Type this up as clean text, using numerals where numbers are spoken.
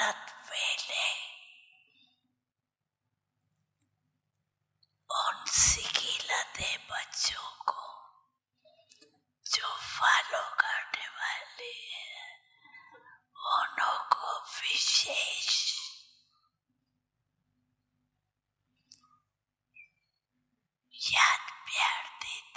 अनंत वेले उन सिकिलते बच्चों को जो फॉलो करने वाले हैं, उन्हों को विशेष याद प्यार देते